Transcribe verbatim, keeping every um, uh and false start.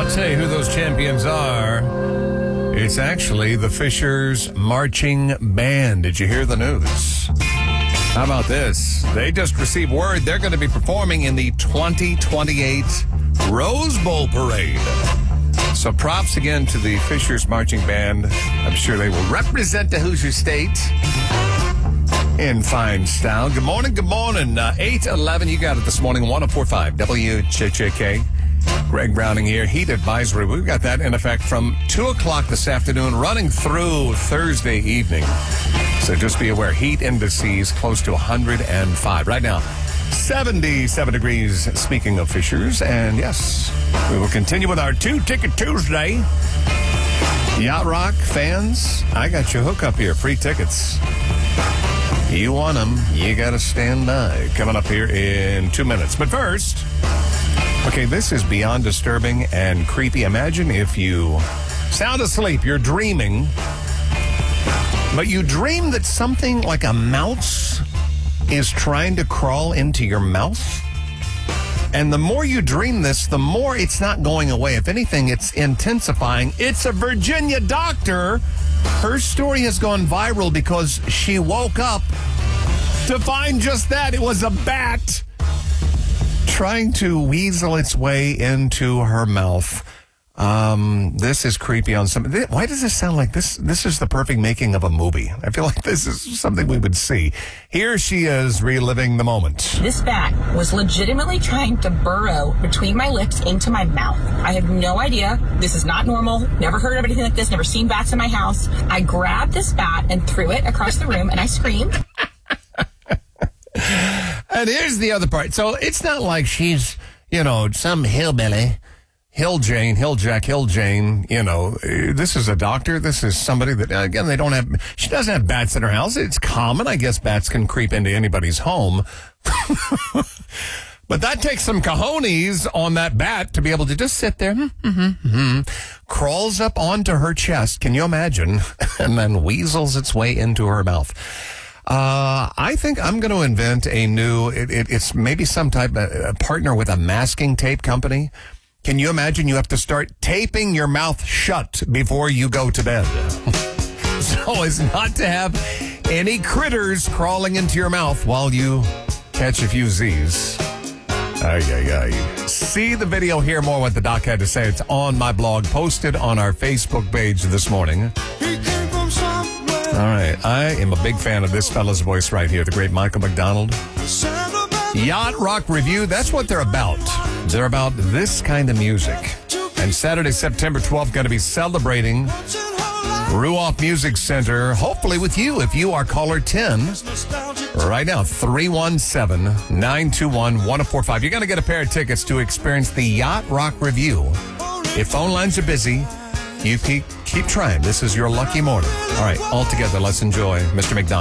I'll tell you who those champions are. It's actually the Fishers Marching Band. Did you hear the news? How about this? They just received word they're going to be performing in the twenty twenty-eight Rose Bowl Parade. So props again to the Fishers Marching Band. I'm sure they will represent the Hoosier State in fine style. Good morning, good morning. Uh, eight eleven, you got it this morning, one oh four point five W J J K. Greg Browning here, heat advisory. We've got that in effect from two o'clock this afternoon, running through Thursday evening. So just be aware, heat indices close to one hundred five. Right now, seventy-seven degrees, speaking of Fishers. And yes, we will continue with our Two-Ticket Tuesday. Yacht Rock fans, I got your hookup here. Free tickets. You want them, you got to stand by. Coming up here in two minutes. But first, okay, this is beyond disturbing and creepy. Imagine if you sound asleep, you're dreaming, but you dream that something like a mouse is trying to crawl into your mouth. And the more you dream this, the more it's not going away. If anything, it's intensifying. It's a Virginia doctor. Her story has gone viral because she woke up to find just that. It was a bat trying to weasel its way into her mouth. Um, this is creepy on some. Why does this sound like this? This is the perfect making of a movie. I feel like this is something we would see. Here she is reliving the moment. This bat was legitimately trying to burrow between my lips into my mouth. I have no idea. This is not normal. Never heard of anything like this. Never seen bats in my house. I grabbed this bat and threw it across the room and I screamed. And here's the other part. So it's not like she's, you know, some hillbilly. Hill Jane, Hill Jack, Hill Jane, you know, this is a doctor. This is somebody that, again, they don't have, she doesn't have bats in her house. It's common. I guess bats can creep into anybody's home. But that takes some cojones on that bat to be able to just sit there, mm-hmm, mm-hmm, crawls up onto her chest. Can you imagine? And then weasels its way into her mouth. Uh, I think I'm going to invent a new, it, it, it's maybe some type of a partner with a masking tape company. Can you imagine you have to start taping your mouth shut before you go to bed? So as not to have any critters crawling into your mouth while you catch a few Z's. Ay, ay, ay. See the video, hear more what the doc had to say. It's on my blog, posted on our Facebook page this morning. All right, I am a big fan of this fella's voice right here, the great Michael McDonald. Yacht Rock Review, that's what they're about. They're about this kind of music. And Saturday, September twelfth, going to be celebrating Ruoff Music Center, hopefully with you, if you are caller ten. Right now, three one seven, nine two one, one oh four five. You're going to get a pair of tickets to experience the Yacht Rock Review. If phone lines are busy, you keep, keep trying. This is your lucky morning. All right, all together, let's enjoy Mister McDonald.